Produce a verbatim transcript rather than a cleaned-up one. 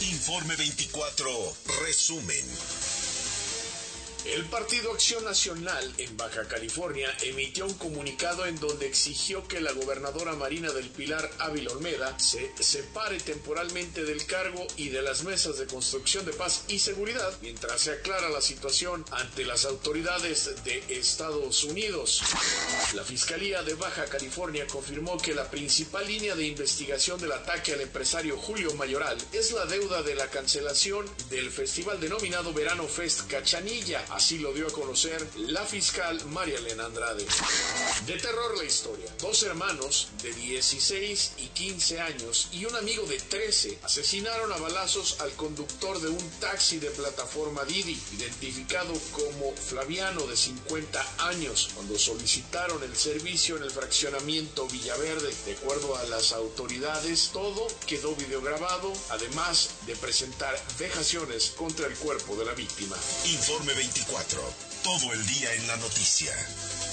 Informe veinticuatro, resumen. El Partido Acción Nacional en Baja California emitió un comunicado en donde exigió que la gobernadora Marina del Pilar Ávila Olmeda se separe temporalmente del cargo y de las mesas de construcción de paz y seguridad mientras se aclara la situación ante las autoridades de Estados Unidos. La Fiscalía de Baja California confirmó que la principal línea de investigación del ataque al empresario Julio Mayoral es la deuda de la cancelación del festival denominado Verano Fest Cachanilla. Así lo dio a conocer la fiscal María Elena Andrade. De terror la historia. Dos hermanos de dieciséis y quince años y un amigo de trece asesinaron a balazos al conductor de un taxi de plataforma Didi, identificado como Flaviano, de cincuenta años, cuando solicitaron el servicio en el fraccionamiento Villaverde. De acuerdo a las autoridades, todo quedó videograbado, además de presentar vejaciones contra el cuerpo de la víctima. Informe veinticuatro, todo el día en la noticia.